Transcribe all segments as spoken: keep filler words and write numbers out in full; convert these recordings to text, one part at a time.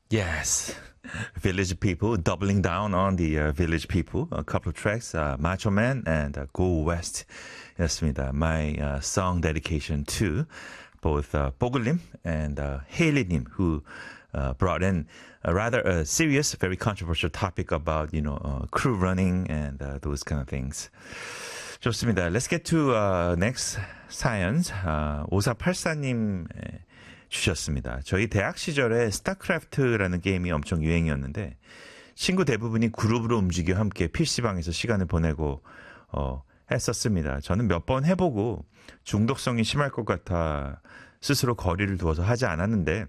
Yes. Village People, doubling down on the uh, Village People. A couple of tracks, uh, Macho Man and uh, Go West 였습니다. My uh, song dedication to both uh, Bogullim and uh, Haley님, who uh, brought in a rather uh, serious, very controversial topic about, you know, uh, crew running and uh, those kind of things. 좋습니다. Let's get to uh, next 사연. Uh, 오사팔사님 주셨습니다. 저희 대학 시절에 스타크래프트라는 게임이 엄청 유행이었는데 친구 대부분이 그룹으로 움직여 함께 피시방에서 시간을 보내고 어, 했었습니다. 저는 몇 번 해보고 중독성이 심할 것 같아 스스로 거리를 두어서 하지 않았는데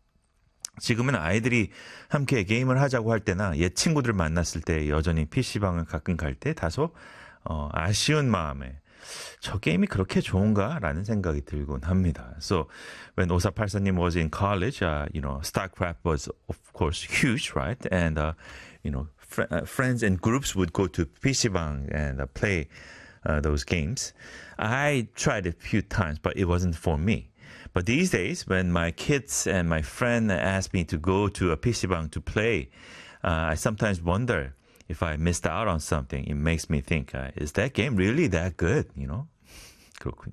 지금은 아이들이 함께 게임을 하자고 할 때나 옛 친구들 만났을 때 여전히 피시방을 가끔 갈 때 다소 어, 아쉬운 마음에 저 게임이 그렇게 좋은가라는 생각이 들곤 합니다. So when 오사팔사님 was in college, uh, you know, StarCraft was of course huge, right? And uh, you know, fr- uh, friends and groups would go to 피시방 and uh, play uh, those games. I tried a few times, but it wasn't for me. But these days, when my kids and my friend ask me to go to a 피시방 to play, uh, I sometimes wonder if I missed out on something. It makes me think, uh, is that game really that good? You know? 그렇군요.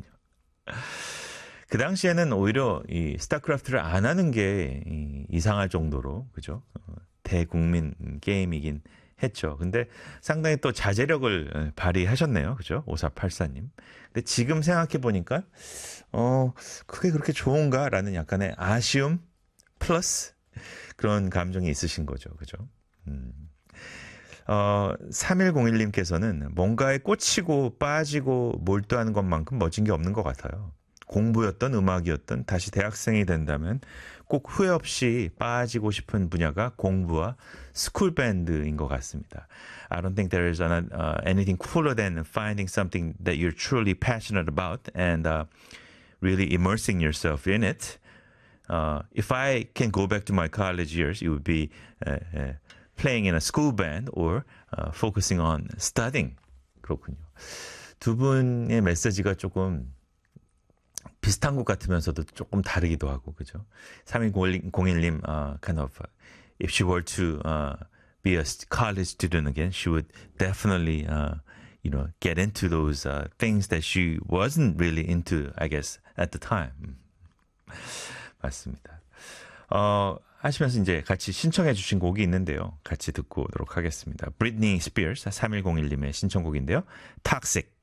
그 당시에는 오히려 이 스타크래프트를 안 하는 게 이, 이상할 정도로, 그죠? 어, 대국민 게임이긴 했죠. 근데 상당히 또 자제력을 발휘하셨네요. 그죠? 오사팔사님. 근데 지금 생각해보니까, 어, 그게 그렇게 좋은가라는 약간의 아쉬움 플러스 그런 감정이 있으신 거죠. 그죠? 음. 어, 삼일공일님께서는 뭔가에 꽂히고 빠지고 몰두하는 것만큼 멋진 게 없는 것 같아요. 공부였던 음악이었던 다시 대학생이 된다면 꼭 후회 없이 빠지고 싶은 분야가 공부와 스쿨 밴드인 것 같습니다. I don't think there is an, uh, anything cooler than finding something that you're truly passionate about and uh, really immersing yourself in it. Uh, if I can go back to my college years, it would be uh, uh, playing in a school band or uh, focusing on studying. 그렇군요. 두 분의 메시지가 조금 비슷한 것 같으면서도 조금 다르기도 하고, 그죠? 삼일공일님, uh, kind of, uh, if she were to uh, be a college student again, she would definitely, uh, you know, get into those uh, things that she wasn't really into, I guess, at the time. 맞습니다. 어, 하시면서 이제 같이 신청해 주신 곡이 있는데요. 같이 듣고 오도록 하겠습니다. Britney Spears, 삼일공일님의 신청곡인데요. Toxic.